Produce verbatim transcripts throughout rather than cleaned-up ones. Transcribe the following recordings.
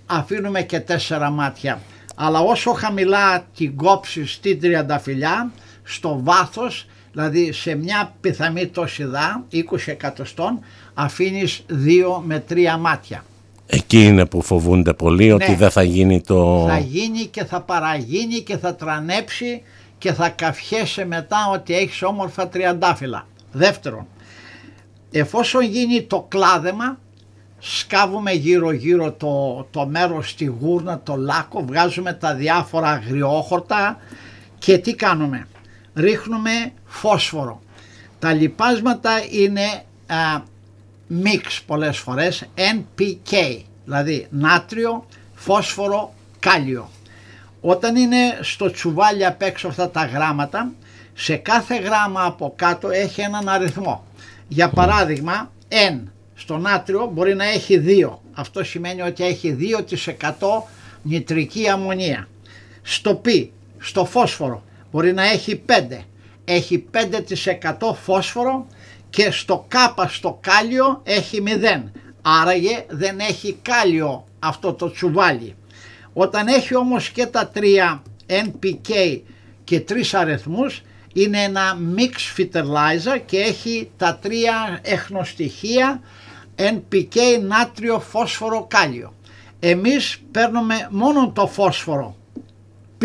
αφήνουμε και τέσσερα μάτια. Αλλά όσο χαμηλά την κόψεις στην τριανταφυλλιά, στο βάθος, δηλαδή σε μια πιθανή τοσιδά, είκοσι εκατοστών, αφήνεις δύο με τρία μάτια. Εκεί είναι που φοβούνται πολύ, ναι, ότι δεν θα γίνει το... Θα γίνει και θα παραγίνει και θα τρανέψει και θα καυχέσαι μετά ότι έχεις όμορφα τριαντάφυλλα. Δεύτερον, εφόσον γίνει το κλάδεμα, σκάβουμε γύρω γύρω το, το μέρος στη γούρνα, το λάκκο, βγάζουμε τα διάφορα αγριόχορτα και τι κάνουμε? Ρίχνουμε φόσφορο. Τα λιπάσματα είναι α, μίξ πολλές φορές, εν πι κέι, δηλαδή νάτριο, φόσφορο, κάλιο. Όταν είναι στο τσουβάλι απ' έξω αυτά τα γράμματα, σε κάθε γράμμα από κάτω έχει έναν αριθμό. Για παράδειγμα, N στο νάτριο μπορεί να έχει δύο. Αυτό σημαίνει ότι έχει δύο τοις εκατό νητρική αμμονία. Στο π, στο φόσφορο, μπορεί να έχει πέντε. Έχει πέντε τοις εκατό φόσφορο και στο κάπα στο κάλιο έχει μηδέν. Άραγε δεν έχει κάλιο αυτό το τσουβάλι. Όταν έχει όμως και τα τρία εν πι κέι και τρεις αριθμούς, είναι ένα mix fertilizer και έχει τα τρία εχνοστοιχεία εν πι κέι, νάτριο, φόσφορο, κάλιο. Εμείς παίρνουμε μόνο το φόσφορο π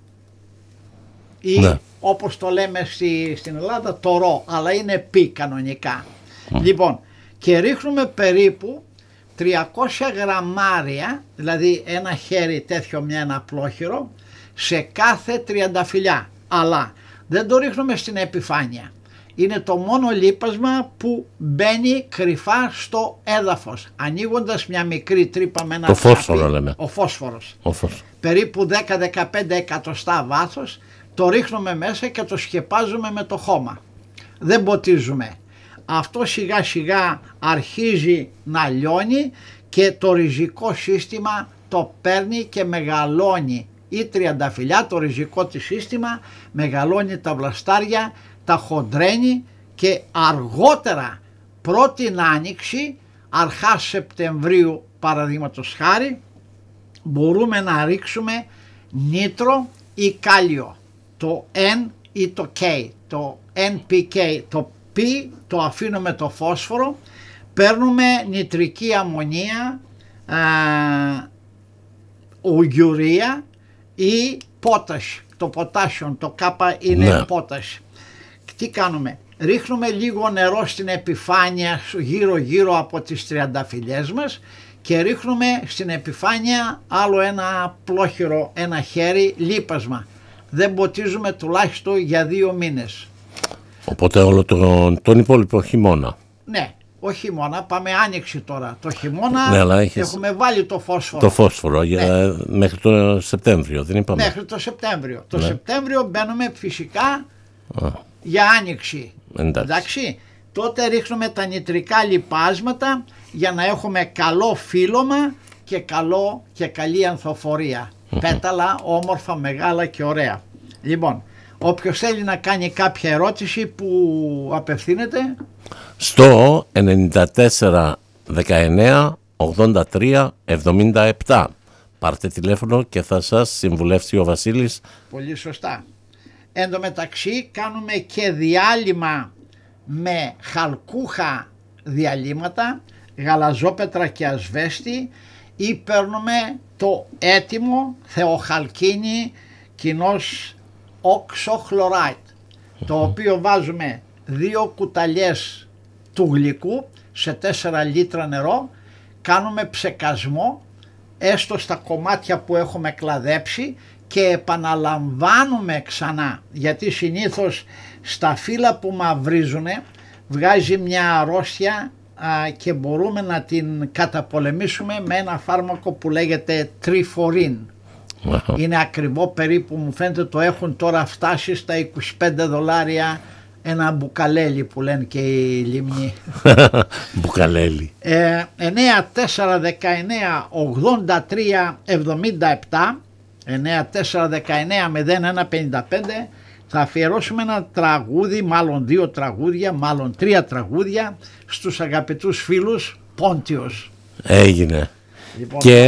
ή, ναι, όπως το λέμε στη, στην Ελλάδα, το ρο, αλλά είναι π κανονικά. Mm. Λοιπόν, και ρίχνουμε περίπου τριακόσια γραμμάρια, δηλαδή ένα χέρι τέτοιο, μια ένα απλόχυρο, σε κάθε τριανταφυλλιά. Αλλά δεν το ρίχνουμε στην επιφάνεια. Είναι το μόνο λίπασμα που μπαίνει κρυφά στο έδαφος, ανοίγοντας μια μικρή τρύπα με ένα το φόσφορο λέμε. Ο φόσφορος. Ο φόσφορος. Περίπου δέκα με δεκαπέντε εκατοστά βάθος, το ρίχνουμε μέσα και το σκεπάζουμε με το χώμα. Δεν ποτίζουμε. Αυτό σιγά σιγά αρχίζει να λιώνει και το ριζικό σύστημα το παίρνει και μεγαλώνει. Η τριανταφυλλιά, το ριζικό της σύστημα, μεγαλώνει τα βλαστάρια, τα χοντρένει και αργότερα πρώτην άνοιξη, αρχά Σεπτεμβρίου παραδείγματος χάρη, μπορούμε να ρίξουμε νήτρο ή κάλιο, το N ή το K, το εν πι κέι, το P το αφήνουμε το φόσφορο, παίρνουμε νητρική αμμονία, α, ογιουρία ή πότας, το ποτάσιο, το κάπα είναι, ναι, πότας. Τι κάνουμε? Ρίχνουμε λίγο νερό στην επιφάνεια γύρω γύρω από τις τριανταφυλλιές μας και ρίχνουμε στην επιφάνεια άλλο ένα πλόχυρο, ένα χέρι λίπασμα. Δεν ποτίζουμε τουλάχιστον για δύο μήνες. Οπότε όλο τον, τον υπόλοιπο χειμώνα. Ναι, όχι χειμώνα, πάμε άνοιξη τώρα. Το χειμώνα, ναι, αλλά έχεις... έχουμε βάλει το φόσφορο. Το φόσφορο, για... ναι, μέχρι το Σεπτέμβριο, δεν είπαμε? Μέχρι το Σεπτέμβριο. Ναι. Το Ναι. Σεπτέμβριο μπαίνουμε φυσικά Α. για άνοιξη. Εντάξει. Εντάξει. Τότε ρίχνουμε τα νητρικά λιπάσματα για να έχουμε καλό φύλλωμα και, καλό, και καλή ανθοφορία. Mm-hmm. Πέταλα όμορφα, μεγάλα και ωραία. Λοιπόν, όποιος θέλει να κάνει κάποια ερώτηση, που απευθύνεται? Στο ενενήντα τέσσερα δεκαεννέα ογδόντα τρία εβδομήντα επτά. Πάρτε τηλέφωνο και θα σας συμβουλεύσει ο Βασίλης. Πολύ σωστά. Εν τω μεταξύ κάνουμε και διάλειμμα με χαλκούχα διαλύματα, γαλαζόπετρα και ασβέστη, ή παίρνουμε το έτοιμο θεοχαλκίνη κοινός οξοχλωράιτ, mm-hmm. το οποίο βάζουμε δύο κουταλιές του γλυκού σε τέσσερα λίτρα νερό, κάνουμε ψεκασμό έστω στα κομμάτια που έχουμε κλαδέψει και επαναλαμβάνουμε ξανά, γιατί συνήθως στα φύλλα που μαυρίζουνε βγάζει μια αρρώστια α, και μπορούμε να την καταπολεμήσουμε με ένα φάρμακο που λέγεται τριφορίν. Wow. Είναι ακριβό, περίπου μου φαίνεται το έχουν τώρα φτάσει στα είκοσι πέντε δολάρια ένα μπουκαλέλι που λένε και οι λιμνοί. Μπουκαλέλι. ε, εννέα τέσσερα δεκαεννέα ογδόντα τρία εβδομήντα επτά εννέα τέσσερα δεκαεννέα μηδέν ένα πενήντα πέντε θα αφιερώσουμε ένα τραγούδι, μάλλον δύο τραγούδια, μάλλον τρία τραγούδια στους αγαπητούς φίλους Πόντιος. Έγινε. Λοιπόν, και